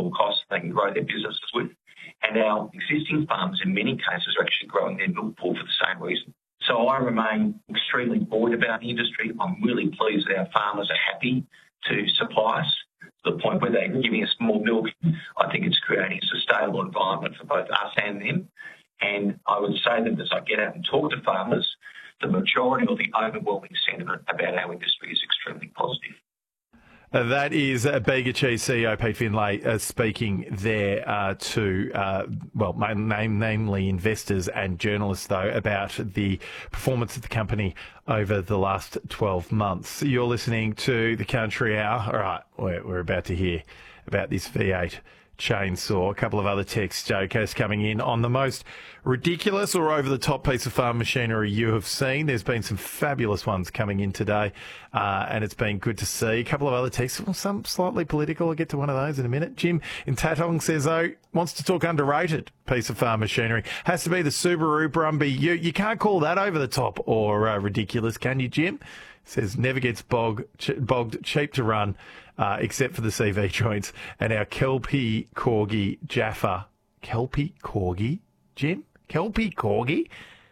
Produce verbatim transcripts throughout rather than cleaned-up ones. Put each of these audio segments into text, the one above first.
reasonable cost they can grow their businesses with. And our existing farmers, in many cases, are actually growing their milk pool for the same reason. So I remain extremely buoyed about the industry. I'm really pleased that our farmers are happy to supply us to the point where they're giving us more milk. I think it's creating a sustainable environment for both us and them. And I would say that as I get out and talk to farmers, the majority or the overwhelming sentiment about our industry is extremely positive. Uh, that is uh, Bega Cheese C E O Pete Findlay uh, speaking there uh, to, uh, well, name, namely investors and journalists, though, about the performance of the company over the last twelve months. You're listening to The Country Hour. All right, we're, we're about to hear about this V eight chainsaw. A couple of other texts, Joe Cass, coming in on the most ridiculous or over-the-top piece of farm machinery you have seen. There's been some fabulous ones coming in today, uh, and it's been good to see. A couple of other texts, well, some slightly political. I'll get to one of those in a minute. Jim in Tatong says, oh, wants to talk underrated piece of farm machinery. Has to be the Subaru Brumby. You, you can't call that over the top or uh, ridiculous, can you, Jim? Says never gets bog, ch- bogged, cheap to run, uh, except for the C V joints. And our Kelpie Corgi Jaffa. Kelpie Corgi? Jim? Kelpie Corgi?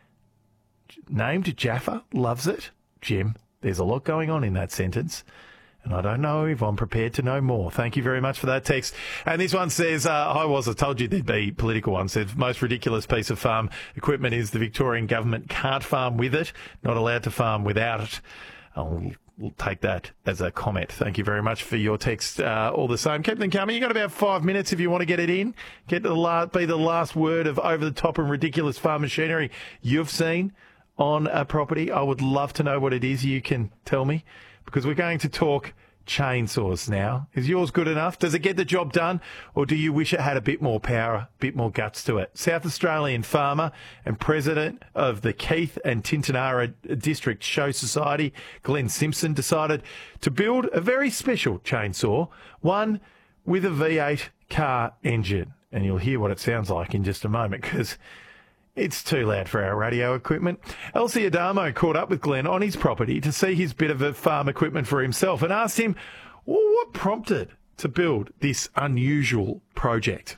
Named Jaffa? Loves it? Jim, there's a lot going on in that sentence. And I don't know if I'm prepared to know more. Thank you very much for that text. And this one says, uh, I was, I told you there'd be political ones. Said, most ridiculous piece of farm equipment is the Victorian government can't farm with it, not allowed to farm without it. I'll take that as a comment. Thank you very much for your text. Uh, all the same, keep them coming. You've got about five minutes if you want to get it in. Get the la- be the last word of over-the-top and ridiculous farm machinery you've seen on a property. I would love to know what it is you can tell me, because we're going to talk chainsaws now. Is yours good enough? Does it get the job done, or do you wish it had a bit more power, a bit more guts to it? South Australian farmer and president of the Keith and Tintinara District Show Society, Glenn Simpson, decided to build a very special chainsaw, one with a V eight car engine. And you'll hear what it sounds like in just a moment, because it's too loud for our radio equipment. Elsie Adamo caught up with Glenn on his property to see his bit of a farm equipment for himself and asked him, well, what prompted to build this unusual project?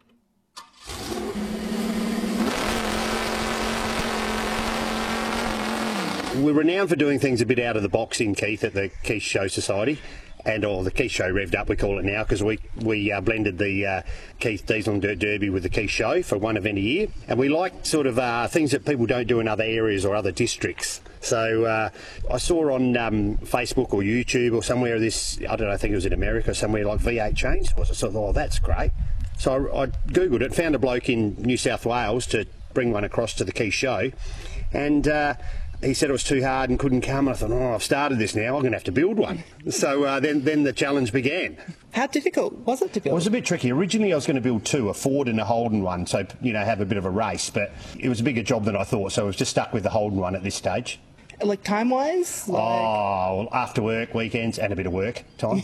We're renowned for doing things a bit out of the box in Keith at the Keith Show Society. And or the Keith Show Revved Up, we call it now, because we we uh, blended the uh, Keith Diesel and Dirt Derby with the Keith Show for one event a year. And we like sort of uh, things that people don't do in other areas or other districts. So uh, I saw on um, Facebook or YouTube or somewhere this, I don't know, I think it was in America, somewhere like V eight chainsaws. I thought, oh, that's great. So I, I Googled it, found a bloke in New South Wales to bring one across to the Keith Show. And uh, he said it was too hard and couldn't come. And I thought, oh, I've started this now. I'm going to have to build one. So uh, then, then the challenge began. How difficult was it to build? It was a bit tricky. Originally, I was going to build two, a Ford and a Holden one, so, you know, have a bit of a race. But it was a bigger job than I thought, so I was just stuck with the Holden one at this stage. Like time-wise? Like... Oh, well, after work, weekends, and a bit of work time.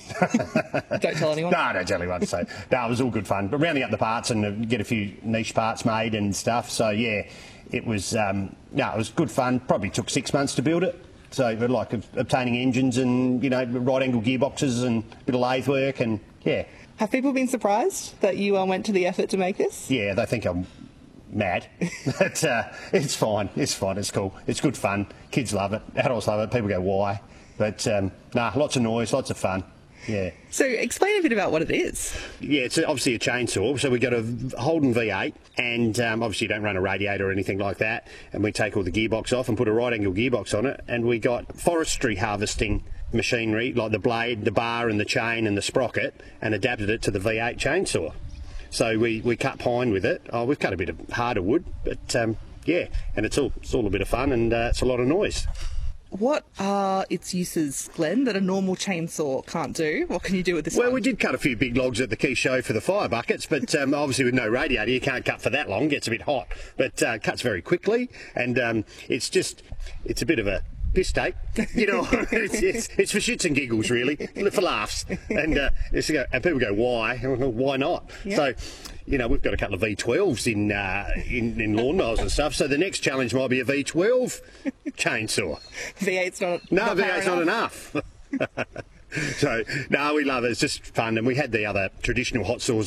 Don't tell anyone? No, don't tell anyone. So, no, it was all good fun. But rounding up the parts and get a few niche parts made and stuff. So, yeah, it was, um, no, it was good fun. Probably took six months to build it. So, like obtaining engines and, you know, right-angle gearboxes and a bit of lathe work and, yeah. Have people been surprised that you uh, went to the effort to make this? Yeah, they think I'm mad. But uh, it's fine. It's fine. It's cool. It's good fun. Kids love it. Adults love it. People go, why? But, um, nah, lots of noise, lots of fun. Yeah. So explain a bit about what it is. Yeah, it's obviously a chainsaw. So we got a Holden V eight, and um, obviously you don't run a radiator or anything like that. And we take all the gearbox off and put a right angle gearbox on it. And we got forestry harvesting machinery, like the blade, the bar and the chain and the sprocket, and adapted it to the V eight chainsaw. So we, we cut pine with it. Oh, we've cut a bit of harder wood, but um, yeah, and it's all it's all a bit of fun, and uh, it's a lot of noise. What are its uses, Glenn, that a normal chainsaw can't do? What can you do with this Well, one? we did cut a few big logs at the Keith Show for the fire buckets, but um, obviously with no radiator, you can't cut for that long. It gets a bit hot, but uh, cuts very quickly, and um, it's just, it's a bit of a piss take, you know. it's, it's, it's for shits and giggles, really, for laughs, and uh, it's, and people go, why? Why not? Yeah. So, you know, we've got a couple of V twelves in, uh, in in lawnmowers and stuff. So the next challenge might be a V twelve chainsaw. V eight's not. No, not V eight's not enough. So no, we love it. It's just fun, and we had the other traditional hot saws